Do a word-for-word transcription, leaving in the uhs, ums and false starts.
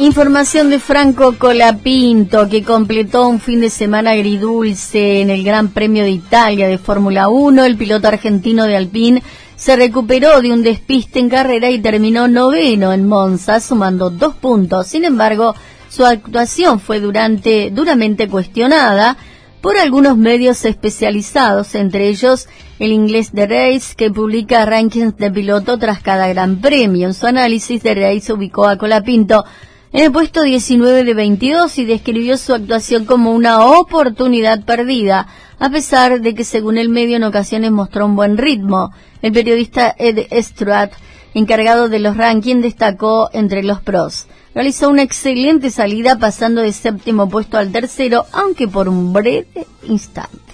Información de Franco Colapinto, que completó un fin de semana agridulce en el Gran Premio de Italia de Fórmula uno. El piloto argentino de Alpine se recuperó de un despiste en carrera y terminó noveno en Monza, sumando dos puntos. Sin embargo, su actuación fue durante, duramente cuestionada por algunos medios especializados, entre ellos el inglés The Race, que publica rankings de piloto tras cada Gran Premio. En su análisis, The Race ubicó a Colapinto en el puesto diecinueve de veintidós y describió su actuación como una oportunidad perdida, a pesar de que, según el medio, en ocasiones mostró un buen ritmo. El periodista Ed Stewart, encargado de los rankings, destacó entre los pros. Realizó una excelente salida, pasando de séptimo puesto al tercero, aunque por un breve instante.